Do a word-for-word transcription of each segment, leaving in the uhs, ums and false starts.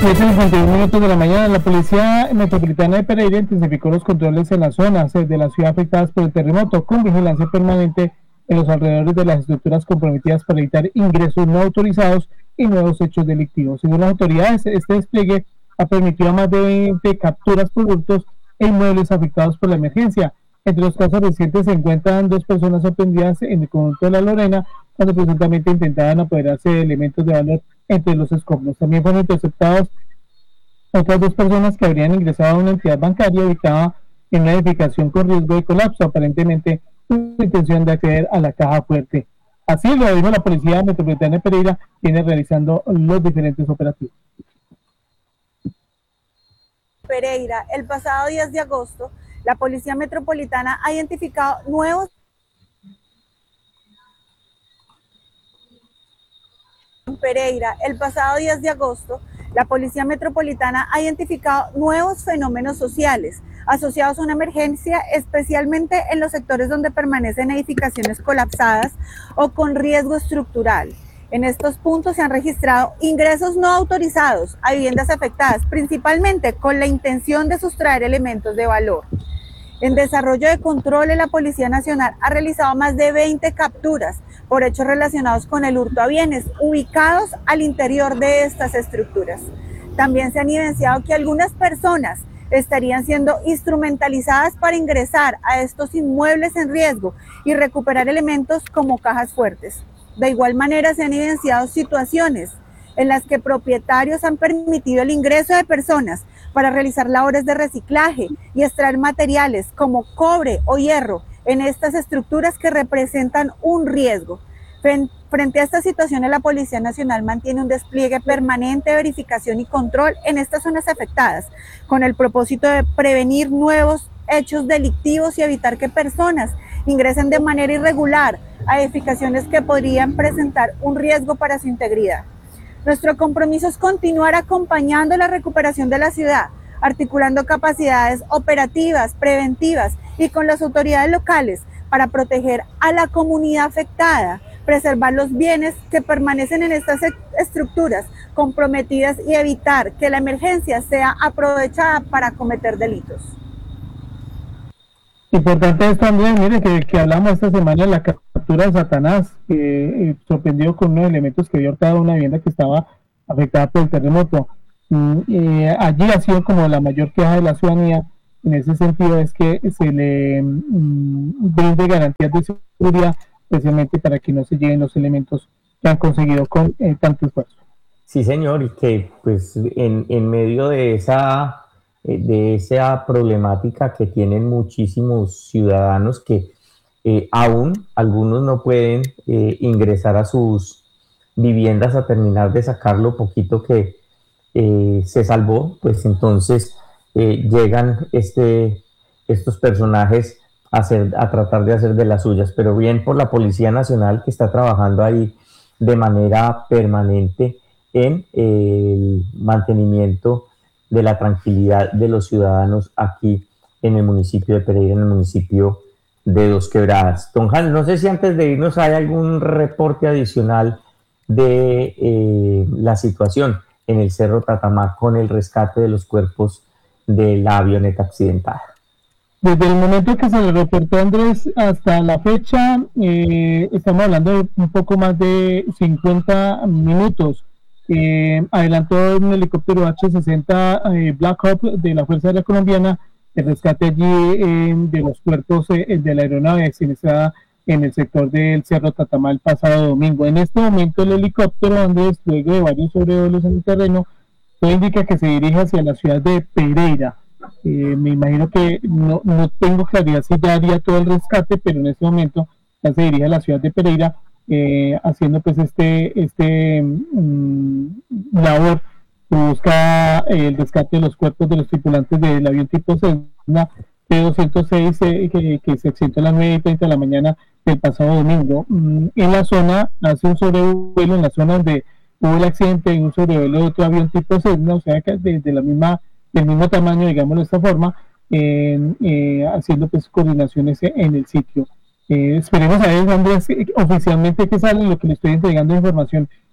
siete y cincuenta y uno minutos de la mañana, la Policía Metropolitana de Pereira intensificó los controles en las zonas de la ciudad afectadas por el terremoto, con vigilancia permanente en los alrededores de las estructuras comprometidas para evitar ingresos no autorizados y nuevos hechos delictivos. Según las autoridades, este despliegue ha permitido a más de veinte capturas por hurtos e inmuebles afectados por la emergencia. Entre los casos recientes se encuentran dos personas sorprendidas en el conjunto de La Lorena cuando presuntamente intentaban apoderarse de elementos de valor entre los escombros. También fueron interceptados otras dos personas que habrían ingresado a una entidad bancaria ubicada en una edificación con riesgo de colapso, aparentemente con la intención de acceder a la caja fuerte. Así lo dijo la Policía Metropolitana de Pereira, viene realizando los diferentes operativos. Pereira, el pasado diez de agosto, la Policía Metropolitana ha identificado nuevos Pereira, el pasado diez de agosto, la Policía Metropolitana ha identificado nuevos fenómenos sociales asociados a una emergencia, especialmente en los sectores donde permanecen edificaciones colapsadas o con riesgo estructural. En estos puntos se han registrado ingresos no autorizados a viviendas afectadas, principalmente con la intención de sustraer elementos de valor. En desarrollo de controles, la Policía Nacional ha realizado más de veinte capturas por hechos relacionados con el hurto a bienes ubicados al interior de estas estructuras. También se han evidenciado que algunas personas estarían siendo instrumentalizadas para ingresar a estos inmuebles en riesgo y recuperar elementos como cajas fuertes. De igual manera, se han evidenciado situaciones en las que propietarios han permitido el ingreso de personas para realizar labores de reciclaje y extraer materiales como cobre o hierro en estas estructuras que representan un riesgo. Frente a estas situaciones, la Policía Nacional mantiene un despliegue permanente de verificación y control en estas zonas afectadas, con el propósito de prevenir nuevos hechos delictivos y evitar que personas ingresen de manera irregular a edificaciones que podrían presentar un riesgo para su integridad. Nuestro compromiso es continuar acompañando la recuperación de la ciudad, articulando capacidades operativas, preventivas y con las autoridades locales para proteger a la comunidad afectada, preservar los bienes que permanecen en estas estructuras comprometidas y evitar que la emergencia sea aprovechada para cometer delitos. Importante esto, Andrés, mire que, que hablamos esta semana de la captura de Satanás, que eh, sorprendido con unos elementos que había hurtado una vivienda que estaba afectada por el terremoto. Mm, eh, allí ha sido como la mayor queja de la ciudadanía, en ese sentido es que se le mm, brinde garantías de seguridad, especialmente para que no se lleven los elementos que han conseguido con eh, tanto esfuerzo. Sí, señor, y que pues en, en medio de esa de esa problemática que tienen muchísimos ciudadanos que eh, aún algunos no pueden eh, ingresar a sus viviendas a terminar de sacar lo poquito que eh, se salvó, pues entonces eh, llegan este, estos personajes a, hacer, a tratar de hacer de las suyas, pero bien por la Policía Nacional que está trabajando ahí de manera permanente en eh, el mantenimiento de la tranquilidad de los ciudadanos aquí en el municipio de Pereira, en el municipio de Dos Quebradas. Don Hans, no sé si antes de irnos hay algún reporte adicional de eh, la situación en el Cerro Tatamá con el rescate de los cuerpos de la avioneta accidentada. Desde el momento que se le reportó, Andrés, hasta la fecha, eh, estamos hablando de un poco más de cincuenta minutos. Eh, adelantó un helicóptero H sesenta eh, Black Hawk de la Fuerza Aérea Colombiana el rescate allí eh, de los cuerpos eh, de la aeronave accidentada en el sector del Cerro Tatamá el pasado domingo. En este momento el helicóptero, Andrés, luego de varios sobrevuelos en el terreno, todo indica que se dirige hacia la ciudad de Pereira. Eh, me imagino que no, no tengo claridad si ya haría todo el rescate, pero en este momento ya se dirige a la ciudad de Pereira, Eh, haciendo pues este este um, labor que busca eh, el rescate de los cuerpos de los tripulantes del avión tipo Cessna T doscientos seis eh, que, que se accidentó a las nueve y treinta de la mañana del pasado domingo. Um, en la zona, hace un sobrevuelo en la zona donde hubo el accidente, en un sobrevuelo de otro avión tipo Cessna, o sea que de, de la misma, del mismo tamaño, digámoslo de esta forma, eh, eh, haciendo pues coordinaciones en el sitio. Eh, esperemos a ver, Andrés, oficialmente que sale. Lo que le estoy entregando información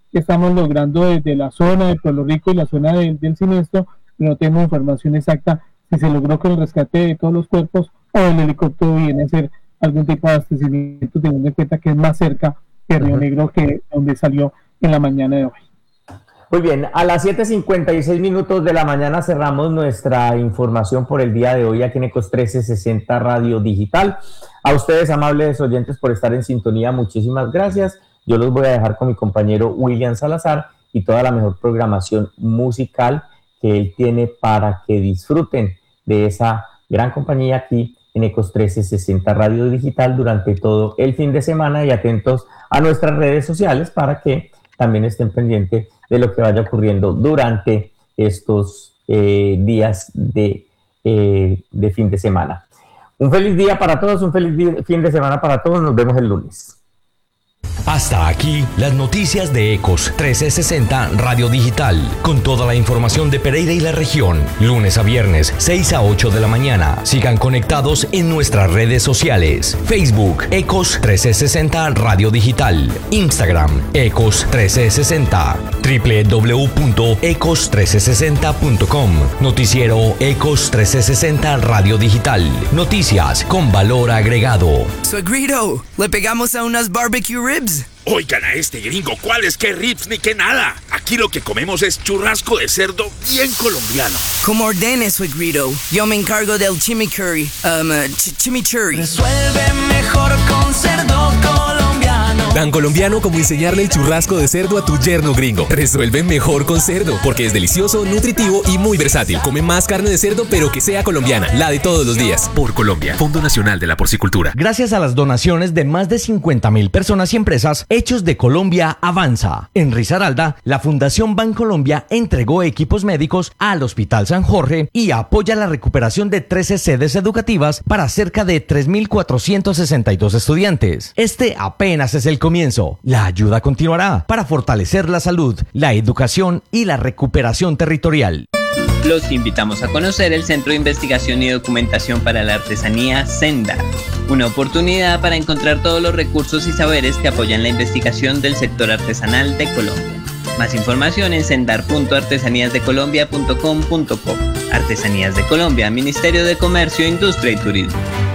estamos logrando desde la zona de Pueblo Rico y la zona de, del siniestro, pero no tenemos información exacta si se logró con el rescate de todos los cuerpos o el helicóptero viene a ser algún tipo de abastecimiento, teniendo en cuenta que es más cerca de Río uh-huh. Negro que donde salió en la mañana de hoy. Muy bien, a las siete cincuenta y seis minutos de la mañana cerramos nuestra información por el día de hoy aquí en Ecos trece sesenta Radio Digital. A ustedes, amables oyentes, por estar en sintonía, muchísimas gracias. Yo los voy a dejar con mi compañero William Salazar y toda la mejor programación musical que él tiene para que disfruten de esa gran compañía aquí en Ecos trece sesenta Radio Digital durante todo el fin de semana, y atentos a nuestras redes sociales para que también estén pendientes de lo que vaya ocurriendo durante estos eh, días de, eh, de fin de semana. Un feliz día para todos, un feliz día, fin de semana para todos. Nos vemos el lunes. Hasta aquí las noticias de Ecos trece sesenta Radio Digital, con toda la información de Pereira y la región, lunes a viernes, seis a ocho de la mañana. Sigan conectados en nuestras redes sociales: Facebook, Ecos trece sesenta Radio Digital, Instagram, Ecos trece sesenta, doble u doble u doble u punto ecos trece sesenta punto com, noticiero Ecos trece sesenta Radio Digital, noticias con valor agregado. Suegrito, ¿le pegamos a unas barbecue ribs? Oigan a este gringo, ¿cuáles qué ribs ni qué nada? Aquí lo que comemos es churrasco de cerdo bien colombiano. Como ordene, suegrito. Yo me encargo del chimichurri. Um, uh, ch chimichurri. Resuelve mejor con cerdo colombiano. Tan colombiano como enseñarle el churrasco de cerdo a tu yerno gringo. Resuelve mejor con cerdo, porque es delicioso, nutritivo y muy versátil. Come más carne de cerdo, pero que sea colombiana, la de todos los días. Por Colombia, Fondo Nacional de la Porcicultura. Gracias a las donaciones de más de cincuenta mil personas y empresas, Hechos de Colombia avanza. En Risaralda, la Fundación Bancolombia entregó equipos médicos al Hospital San Jorge y apoya la recuperación de trece sedes educativas para cerca de tres mil cuatrocientos sesenta y dos estudiantes. Este apenas es el comienzo. La ayuda continuará para fortalecer la salud, la educación y la recuperación territorial. Los invitamos a conocer el Centro de Investigación y Documentación para la Artesanía Senda, una oportunidad para encontrar todos los recursos y saberes que apoyan la investigación del sector artesanal de Colombia. Más información en sendar punto artesanías de colombia punto com punto co. Artesanías de Colombia, Ministerio de Comercio, Industria y Turismo.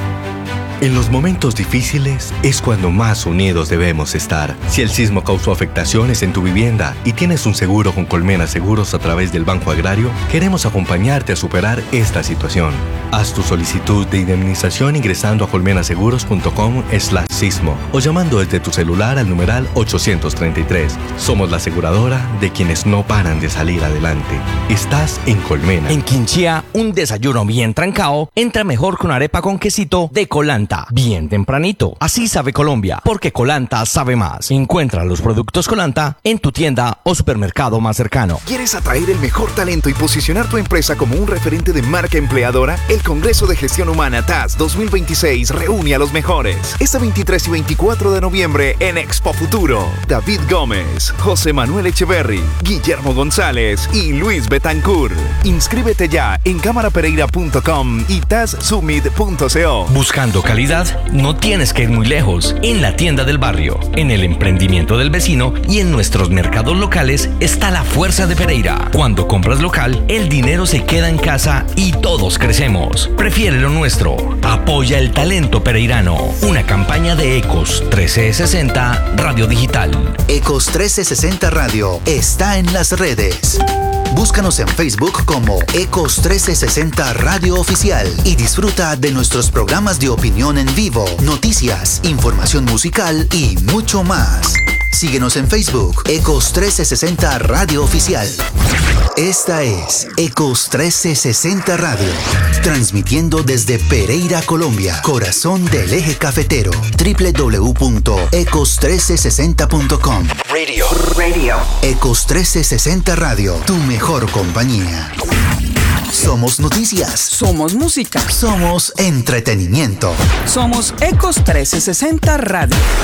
En los momentos difíciles es cuando más unidos debemos estar. Si el sismo causó afectaciones en tu vivienda y tienes un seguro con Colmena Seguros a través del Banco Agrario, queremos acompañarte a superar esta situación. Haz tu solicitud de indemnización ingresando a colmenaseguros punto com slash sismo o llamando desde tu celular al numeral ochocientos treinta y tres. Somos la aseguradora de quienes no paran de salir adelante. Estás en Colmena. En Quinchía, un desayuno bien trancado entra mejor con arepa con quesito de Colanta. Bien tempranito. Así sabe Colombia, porque Colanta sabe más. Encuentra los productos Colanta en tu tienda o supermercado más cercano. ¿Quieres atraer el mejor talento y posicionar tu empresa como un referente de marca empleadora? El Congreso de Gestión Humana T A S dos mil veintiséis reúne a los mejores. Este veintitrés y veinticuatro de noviembre en Expo Futuro. David Gómez, José Manuel Echeverry, Guillermo González y Luis Betancourt. Inscríbete ya en cámara pereira punto com y tas summit punto co. Buscando calidad, no tienes que ir muy lejos. En la tienda del barrio, en el emprendimiento del vecino y en nuestros mercados locales está la fuerza de Pereira. Cuando compras local, el dinero se queda en casa y todos crecemos. Prefiere lo nuestro. Apoya el talento pereirano. Una campaña de Ecos trece sesenta Radio Digital. Ecos trece sesenta Radio está en las redes. Búscanos en Facebook como Ecos trece sesenta Radio Oficial y disfruta de nuestros programas de opinión en vivo, noticias, información musical y mucho más. Síguenos en Facebook, Ecos trece sesenta Radio Oficial. Esta es Ecos trece sesenta Radio, transmitiendo desde Pereira, Colombia, corazón del eje cafetero. doble u doble u doble u punto ecos trece sesenta punto com. Radio. Radio. Ecos trece sesenta Radio, tu mejor compañía. Somos noticias. Somos música. Somos entretenimiento. Somos Ecos trece sesenta Radio.